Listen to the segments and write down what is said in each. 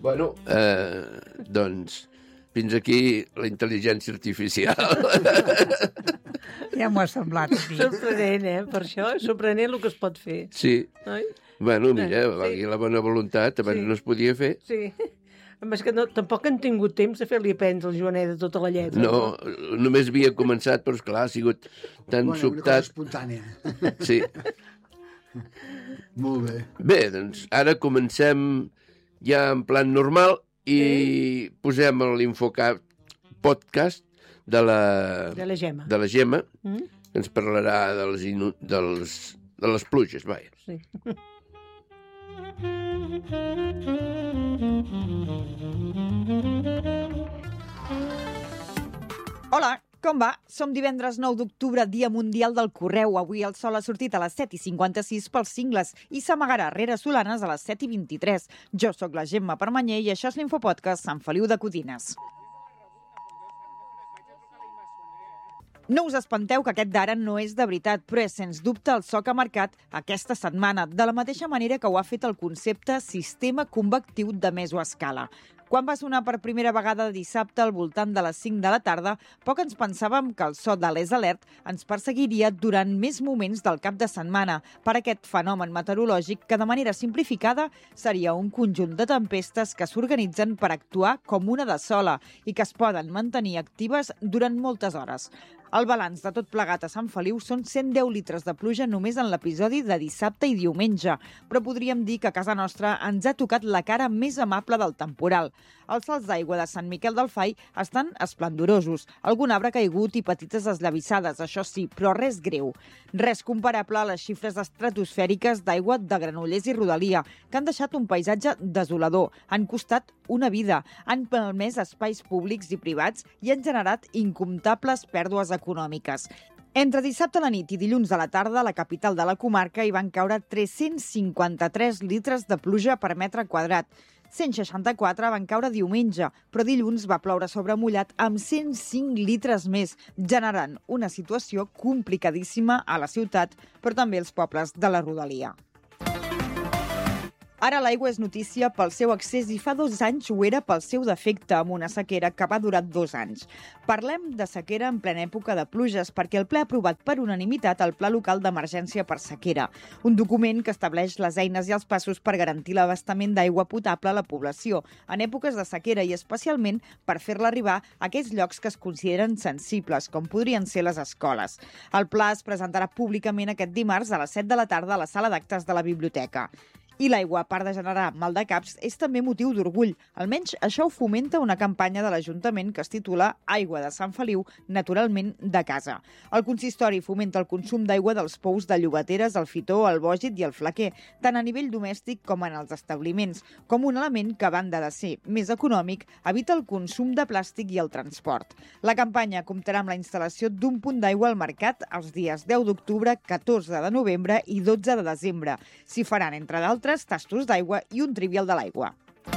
Bueno, doncs, fins aquí la intel·ligència artificial. Ja m'ho ha semblat a mi. Sorprenent, per això? Sorprenent el que es pot fer. Sí. Oi? Bueno, mira, valgui la bona voluntat, abans no es podia fer. Sí. A més que tampoc han tingut temps de fer-li aprendre al Joanet de tota la lletra. No, només havia començat, però esclar, ha sigut tan sobtat. Una cosa espontània. Sí. Molt bé. Bé, doncs ara comencem ja en plan normal i posem l'Infocat podcast de la Gemma. De la Gemma, que ens parlarà de les pluges, vaja. Sí. Hola, com va? Som divendres 9 d'octubre, Dia Mundial del Correu. Avui el sol ha sortit a les 7:56 pels cingles i s'amagarà rere Solanes a les 7:23. Jo sóc la Gemma Permanyer i això és l'Infopodcast Sant Feliu de Codines. No us espanteu que aquest d'ara no és de veritat, però és, sens dubte, el so que ha marcat aquesta setmana, de la mateixa manera que ho ha fet el concepte sistema convectiu de mesoescala. Quan va sonar per primera vegada dissabte al voltant de les 5 de la tarda, poc ens pensàvem que el so de l'Es Alert ens perseguiria durant més moments del cap de setmana per aquest fenomen meteorològic que, de manera simplificada, seria un conjunt de tempestes que s'organitzen per actuar com una de sola i que es poden mantenir actives durant moltes hores. El balanç de tot plegat a Sant Feliu són 110 litres de pluja només en l'episodi de dissabte i diumenge, però podríem dir que a casa nostra ens ha tocat la cara més amable del temporal. Els salts d'aigua de Sant Miquel del Fai estan esplendorosos. Algun arbre ha caigut i petites esllavissades, això sí, però res greu. Res comparable a les xifres estratosfèriques d'aigua de Granollers i Rodalia, que han deixat un paisatge desolador, han costat una vida, han permès espais públics i privats i han generat incomptables pèrdues econòmiques. Entre dissabte a la nit i dilluns a la tarda, a la capital de la comarca hi van caure 353 litres de pluja per metre quadrat. 164 van caure diumenge, però dilluns va ploure sobre mullat amb 105 litres més, generant una situació complicadíssima a la ciutat, però també als pobles de la Rodalia. Ara l'aigua és notícia pel seu accés i fa 2 anys ho era pel seu defecte, amb una sequera que va durar 2 anys. Parlem de sequera en plena època de pluges perquè el ple ha aprovat per unanimitat el Pla Local d'Emergència per Sequera, un document que estableix les eines i els passos per garantir l'abastament d'aigua potable a la població en èpoques de sequera i especialment per fer-la arribar a aquells llocs que es consideren sensibles, com podrien ser les escoles. El pla es presentarà públicament aquest dimarts a les 7 de la tarda a la sala d'actes de la biblioteca. I l'aigua, a part de generar maldecaps, és també motiu d'orgull. Almenys això ho fomenta una campanya de l'Ajuntament que es titula Aigua de Sant Feliu, naturalment de casa. El consistori fomenta el consum d'aigua dels pous de Llobateres, el Fitó, el Bògit i el Flaquer, tant a nivell domèstic com en els establiments, com un element que, a banda de ser més econòmic, evita el consum de plàstic i el transport. La campanya comptarà amb la instal·lació d'un punt d'aigua al mercat els dies 10 d'octubre, 14 de novembre i 12 de desembre. S'hi faran, entre d'altres, tastos d'aigua i un trivial de l'aigua.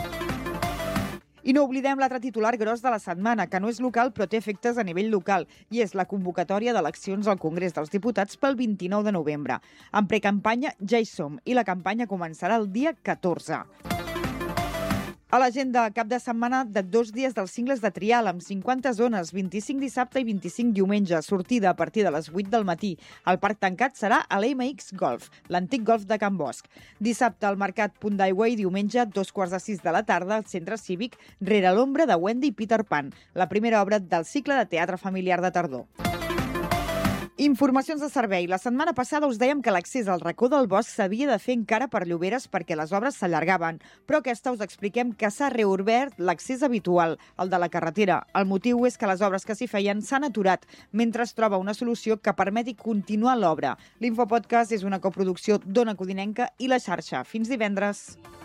I no oblidem l'altre titular gros de la setmana, que no és local però té efectes a nivell local, i és la convocatòria d'eleccions al Congrés dels Diputats pel 29 de novembre. En precampanya ja hi som i la campanya començarà el dia 14. A l'agenda, cap de setmana de 2 dies dels cingles de trial amb 50 zones, 25 dissabte i 25 diumenge, sortida a partir de les 8 del matí. El parc tancat serà a l'MX Golf, l'antic golf de Can Bosch. Dissabte al Mercat Punt d'Aigua i diumenge 2:45 de la tarda al Centre Cívic rere l'ombra de Wendy i Peter Pan, la primera obra del cicle de teatre familiar de tardor. Informacions de servei. La setmana passada us dèiem que l'accés al racó del bosc s'havia de fer encara per lloberes perquè les obres s'allargaven, però aquesta us expliquem que s'ha reobert l'accés habitual, el de la carretera. El motiu és que les obres que s'hi feien s'han aturat, mentre es troba una solució que permeti continuar l'obra. L'Infopodcast és una coproducció d'Ona Codinenca i La Xarxa. Fins divendres.